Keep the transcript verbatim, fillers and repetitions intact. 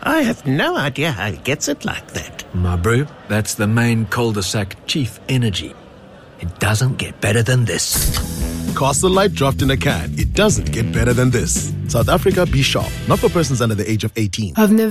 I have no idea how he gets it like that. My brew, that's the main cul-de-sac chief energy. It doesn't get better than this. Castle Light dropped in a can. It doesn't get better than this. South Africa, be sharp. Not for persons under the age of eighteen. I've never